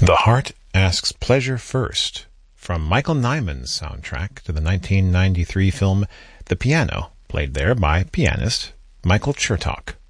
The Heart Asks Pleasure First, from Michael Nyman's soundtrack to the 1993 film The Piano, played there by pianist Michael Chertok.